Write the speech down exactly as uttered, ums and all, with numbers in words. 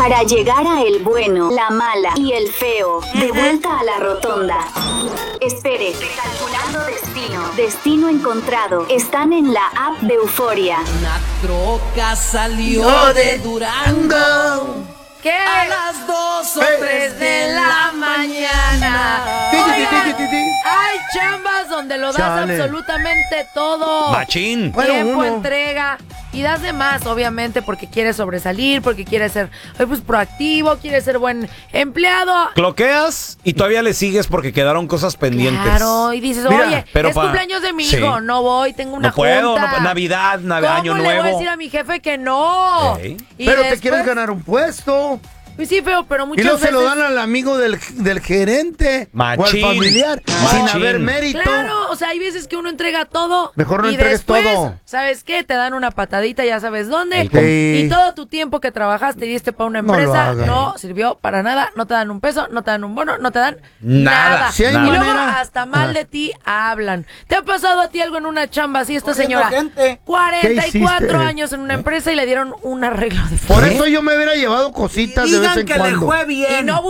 Para llegar a el bueno, la mala y el feo, de vuelta a la rotonda. Espere, calculando destino. Destino encontrado. Están en la app de Euforia. Una troca salió de Durango. ¿Qué? A las dos o tres de la mañana. Oigan, hay chambas donde lo das Chale. absolutamente todo. Machín. Bueno, Tiempo, uno. entrega. Y das de más, obviamente, porque quieres sobresalir, porque quieres ser pues, proactivo, quieres ser buen empleado. Cloqueas y todavía le sigues porque quedaron cosas pendientes. Claro, y dices, Mira, oye, pero es pa- cumpleaños de mi sí. hijo, no voy, tengo una No puedo, junta. no- Navidad, Nav- ¿Cómo Año le Nuevo. voy a decir a mi jefe que no? Ey. Y Pero te después- quieres ganar un puesto. Pues sí, feo, pero Y muchas luego se veces... lo dan al amigo del, del gerente Machín. o al familiar sin Machín. haber mérito. Claro, o sea, hay veces que uno entrega todo. Mejor no y entregues después, todo. ¿sabes qué? Te dan una patadita, ya sabes dónde. El com- Sí. Y todo tu tiempo que trabajaste y diste para una No lo empresa hagas. no, sirvió para nada. No te dan un peso, no te dan un bono, no te dan Nada. nada. Si hay y luego manera- hasta mal de ti hablan. ¿Te ha pasado a ti algo en una chamba así esta señora? gente. cuarenta y ¿Qué cuatro hiciste? años en una empresa y le dieron un arreglo de Por fe. eso yo me hubiera llevado cositas de vez en cuando. bien. Y no